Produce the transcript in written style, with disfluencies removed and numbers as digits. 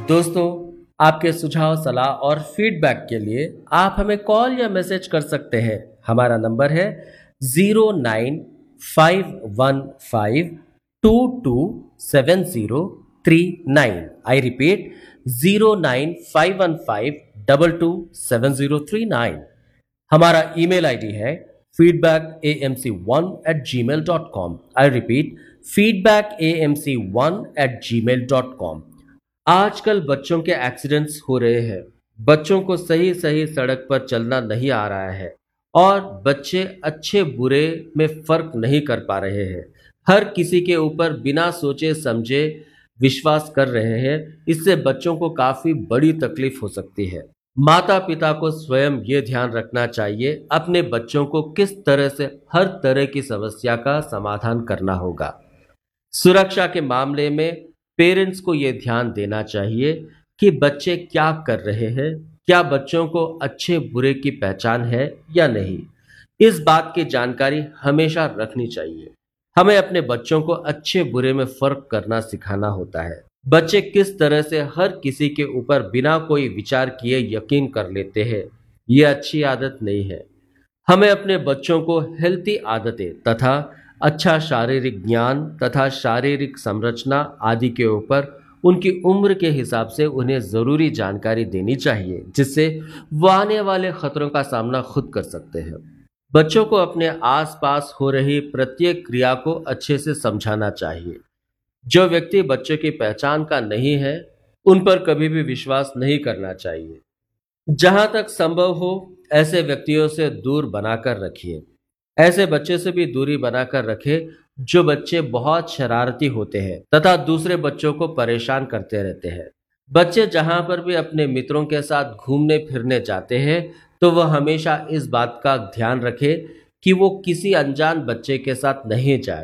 दोस्तों, आपके सुझाव, सलाह और फीडबैक के लिए आप हमें कॉल या मैसेज कर सकते हैं। हमारा नंबर है 09515227039। I repeat 09515227039। हमारा ईमेल आईडी है feedbackAMC1@gmail.com। I repeat feedbackAMC1@gmail.com। आजकल बच्चों के एक्सीडेंट्स हो रहे हैं। बच्चों को सही सही सड़क पर चलना नहीं आ रहा है और बच्चे अच्छे बुरे में फर्क नहीं कर पा रहे हैं। हर किसी के ऊपर बिना सोचे समझे विश्वास कर रहे हैं। इससे बच्चों को काफी बड़ी तकलीफ हो सकती है। माता पिता को स्वयं ये ध्यान रखना चाहिए अपने बच्चों को किस तरह से हर तरह की समस्या का समाधान करना होगा। सुरक्षा के मामले में पेरेंट्स को यह ध्यान देना चाहिए कि बच्चे क्या कर रहे हैं, क्या बच्चों को अच्छे बुरे की पहचान है या नहीं। इस बात की जानकारी हमेशा रखनी चाहिए। हमें अपने बच्चों को अच्छे बुरे में फर्क करना सिखाना होता है। बच्चे किस तरह से हर किसी के ऊपर बिना कोई विचार किए यकीन कर लेते हैं, ये अच्छी आदत नहीं है। हमें अपने बच्चों को हेल्थी आदतें तथा अच्छा शारीरिक ज्ञान तथा शारीरिक संरचना आदि के ऊपर उनकी उम्र के हिसाब से उन्हें जरूरी जानकारी देनी चाहिए, जिससे वो आने वाले खतरों का सामना खुद कर सकते हैं। बच्चों को अपने आसपास हो रही प्रत्येक क्रिया को अच्छे से समझाना चाहिए। जो व्यक्ति बच्चों की पहचान का नहीं है, उन पर कभी भी विश्वास नहीं करना चाहिए। जहां तक संभव हो ऐसे व्यक्तियों से दूर बनाकर रखिए। ऐसे बच्चे से भी दूरी बनाकर रखें जो बच्चे बहुत शरारती होते हैं तथा दूसरे बच्चों को परेशान करते रहते हैं। बच्चे जहां पर भी अपने मित्रों के साथ घूमने फिरने जाते हैं तो वह हमेशा इस बात का ध्यान रखे कि वो किसी अनजान बच्चे के साथ नहीं जाए।